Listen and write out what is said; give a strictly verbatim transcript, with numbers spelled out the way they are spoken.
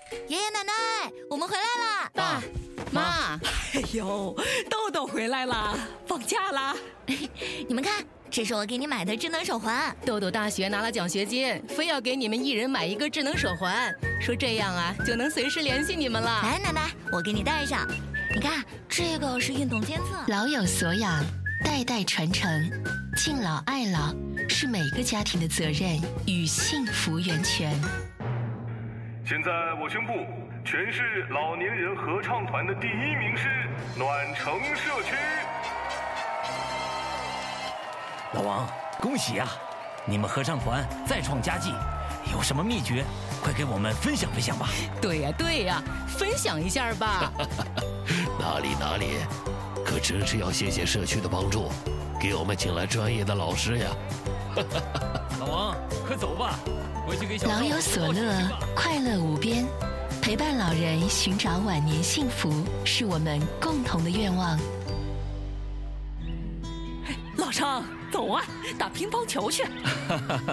爷爷奶奶，我们回来啦！ 爸妈， 哎呦，豆豆回来啦，放假啦！ 你们看，这是我给你买的智能手环。 豆豆大学拿了奖学金，非要给你们一人买一个智能手环，说这样啊就能随时联系你们了。 来，奶奶，我给你戴上。你看，这个是运动监测。 老有所养，代代传承，敬老爱老是每个家庭的责任与幸福源泉。 现在我宣布，全市老年人合唱团的第一名是暖城社区。 老王，恭喜呀、啊！你们合唱团再创佳绩，有什么秘诀？快给我们分享分享吧。 对呀对呀，分享一下吧。 哪里哪里，可真是要谢谢社区的帮助，给我们请来专业的老师呀。 老王，快走吧，回去给小老有所乐，快乐无边，陪伴老人寻找晚年幸福，是我们共同的愿望。 老张，走啊，打乒乓球去。